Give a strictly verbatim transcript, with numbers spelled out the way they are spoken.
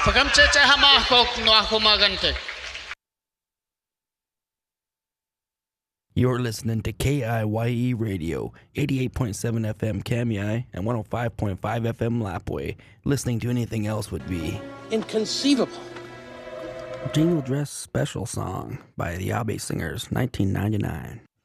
Pagam cheche hama kok no ako magante. You're listening to K I Y E Radio, eighty-eight point seven F M Kamiai and one oh five point five F M Lapway. Listening to anything else would be inconceivable. Jingle Dress Special Song by the Abe Singers, nineteen ninety-nine.